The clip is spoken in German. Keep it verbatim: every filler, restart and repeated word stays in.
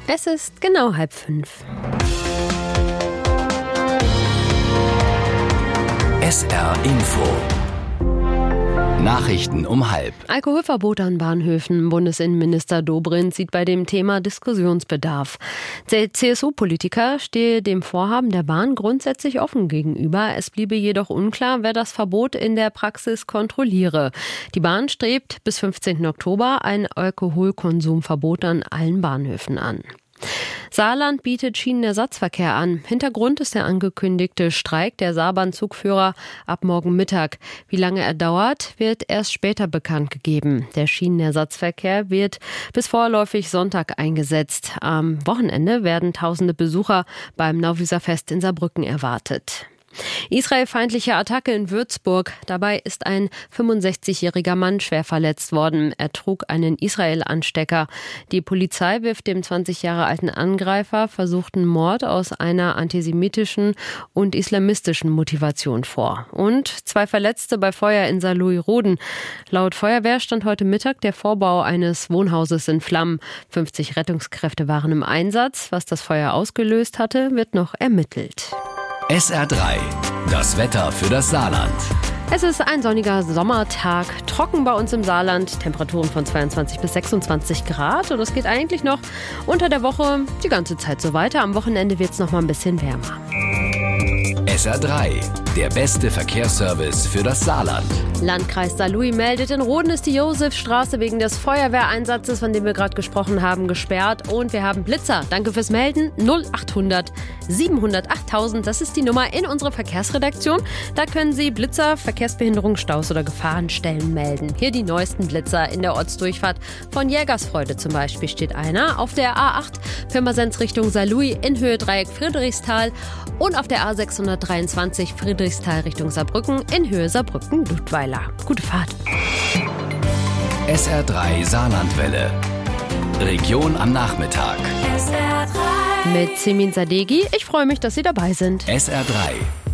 Es ist genau halb fünf. S R Info. Nachrichten um halb. Alkoholverbot an Bahnhöfen. Bundesinnenminister Dobrindt sieht bei dem Thema Diskussionsbedarf. Der C S U-Politiker stehe dem Vorhaben der Bahn grundsätzlich offen gegenüber. Es bliebe jedoch unklar, wer das Verbot in der Praxis kontrolliere. Die Bahn strebt bis fünfzehnten Oktober ein Alkoholkonsumverbot an allen Bahnhöfen an. Saarland bietet Schienenersatzverkehr an. Hintergrund ist der angekündigte Streik der Saarbahnzugführer ab morgen Mittag. Wie lange er dauert, wird erst später bekannt gegeben. Der Schienenersatzverkehr wird bis vorläufig Sonntag eingesetzt. Am Wochenende werden tausende Besucher beim Nauwieser Fest in Saarbrücken erwartet. Israelfeindliche Attacke in Würzburg. Dabei ist ein fünfundsechzigjähriger Mann schwer verletzt worden. Er trug einen Israel-Anstecker. Die Polizei wirft dem zwanzig Jahre alten Angreifer versuchten Mord aus einer antisemitischen und islamistischen Motivation vor. Und zwei Verletzte bei Feuer in Saarlouis-Roden. Laut Feuerwehr stand heute Mittag der Vorbau eines Wohnhauses in Flammen. fünfzig Rettungskräfte waren im Einsatz. Was das Feuer ausgelöst hatte, wird noch ermittelt. S R drei. Das Wetter für das Saarland. Es ist ein sonniger Sommertag, trocken bei uns im Saarland, Temperaturen von zweiundzwanzig bis sechsundzwanzig Grad und es geht eigentlich noch unter der Woche die ganze Zeit so weiter. Am Wochenende wird es noch mal ein bisschen wärmer. S R drei. Der beste Verkehrsservice für das Saarland. Landkreis Saarlouis meldet, in Roden ist die Josefstraße wegen des Feuerwehreinsatzes, von dem wir gerade gesprochen haben, gesperrt. Und wir haben Blitzer. Danke fürs Melden. null achthundert siebenhundert achttausend, das ist die Nummer in unserer Verkehrsredaktion. Da können Sie Blitzer, Verkehrsbehinderung, Staus oder Gefahrenstellen melden. Hier die neuesten Blitzer in der Ortsdurchfahrt. Von Jägersfreude zum Beispiel steht einer. Auf der A acht Pirmasens Richtung Saarlouis in Höhe Dreieck Friedrichsthal. Und auf der A sechshundertdreiundzwanzig Friedrichsthal Richtung Saarbrücken in Höhe Saarbrücken-Ludweiler. Gute Fahrt. S R drei Saarlandwelle. Region am Nachmittag. Mit Semin Sadeghi. Ich freue mich, dass Sie dabei sind. S R drei.